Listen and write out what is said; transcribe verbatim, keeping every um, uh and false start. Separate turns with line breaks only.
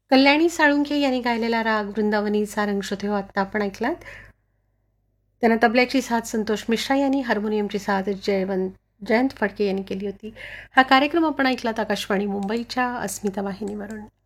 कल्याणी साळुंखे यांनी गायलेला राग वृंदावनी सारंग श्रोते हो आत्ता आपण ऐकलात. त्यांना तबल्याची साथ संतोष मिश्रा यांनी, हार्मोनियमची साथ जयवंत जयंत फडके यांनी केली होती. हा कार्यक्रम आपण ऐकलात आकाशवाणी मुंबईच्या अस्मिता वाहिनीवरून.